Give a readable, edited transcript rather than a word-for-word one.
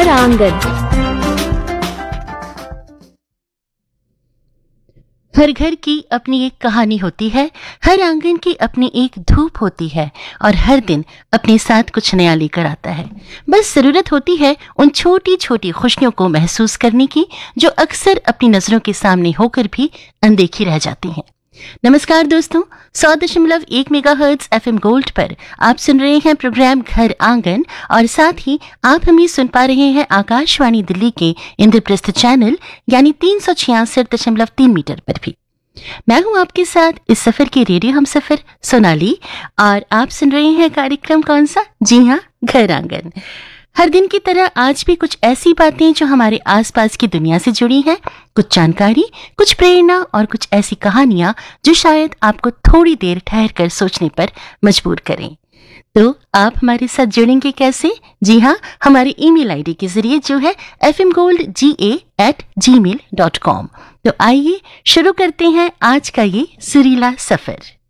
घर आंगन। हर घर की अपनी एक कहानी होती है, हर आंगन की अपनी एक धूप होती है और हर दिन अपने साथ कुछ नया लेकर आता है। बस जरूरत होती है उन छोटी छोटी खुशियों को महसूस करने की जो अक्सर अपनी नजरों के सामने होकर भी अनदेखी रह जाती हैं। नमस्कार दोस्तों, 100.1 मेगाहर्ट्ज एफएम गोल्ड पर आप सुन रहे हैं प्रोग्राम घर आंगन और साथ ही आप हमें सुन पा रहे हैं आकाशवाणी दिल्ली के इंद्रप्रस्थ चैनल यानी 366.3 मीटर पर भी। मैं हूं आपके साथ इस सफर के रेडियो हम सफर सोनाली और आप सुन रहे हैं कार्यक्रम कौन सा? जी हाँ, घर आंगन। हर दिन की तरह आज भी कुछ ऐसी बातें जो हमारे आसपास की दुनिया से जुड़ी हैं, कुछ जानकारी, कुछ प्रेरणा और कुछ ऐसी कहानियां जो शायद आपको थोड़ी देर ठहर कर सोचने पर मजबूर करें। तो आप हमारे साथ जुड़ेंगे कैसे? जी हाँ, हमारे ईमेल आईडी के जरिए जो है fmgoldga@gmail.com। तो आइए शुरू करते हैं आज का ये सुरीला सफर।